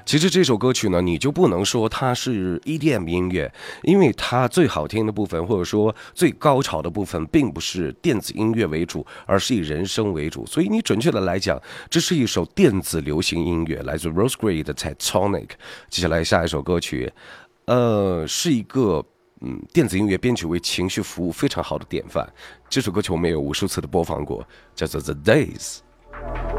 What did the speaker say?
其实这首歌曲呢，你就不能说它是 EDM 音乐，因为它最好听的部分，或者说最高潮的部分，并不是电子音乐为主，而是以人声为主。所以你准确的来讲，这是一首电子流行音乐，来自 Rose Gray 的 Tectonic。接下来下一首歌曲，是一个电子音乐编曲为情绪服务非常好的典范。这首歌曲我们也有无数次的播放过，叫做 The Days。